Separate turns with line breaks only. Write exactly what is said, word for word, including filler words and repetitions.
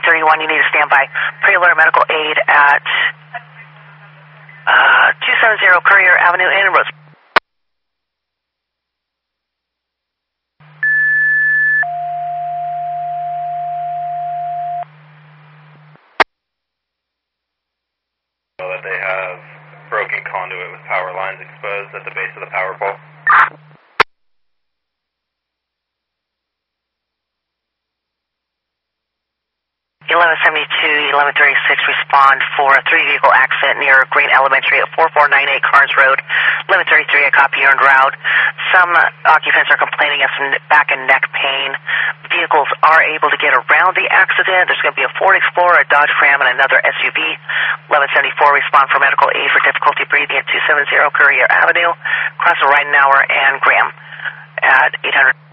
thirty-one, you need to stand by. Pre-alert medical aid at uh, two seventy Courier Avenue in Rose.
That they have broken conduit with power lines exposed at the base of the power pole.
eleven seventy-two, eleven thirty-six, respond for a three-vehicle accident near Green Elementary at four four nine eight Carnes Road. eleven thirty-three, I copy you en route. Some occupants are complaining of some back and neck pain. Vehicles are able to get around the accident. There's going to be a Ford Explorer, a Dodge Ram, and another S U V. eleven seventy-four, respond for medical aid for difficulty breathing at two seventy Courier Avenue, cross the Ridenauer and Graham at eight hundred.